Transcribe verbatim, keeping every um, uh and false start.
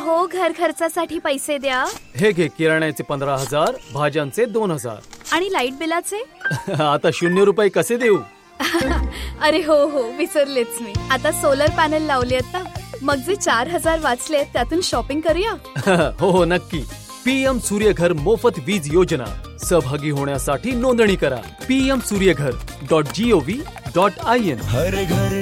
अहो, घर खर्चासाठी पैसे द्या. हे घे, किराण्याचे पंधरा हजार, भाज्यांचे दोन हजार. आणि लाईट बिलाचे? आता शून्य रुपये कसे देऊ? अरे हो हो, विसरलेच मी. आता सोलर पॅनल लावले आहेत ना, मग जे चार हजार वाचले त्यातून शॉपिंग करूया. हो हो, नक्की. पीएम सूर्यघर मोफत वीज योजना. सहभागी होण्यासाठी नोंदणी करा. PM Surya Ghar dot G O V dot I N. हर घर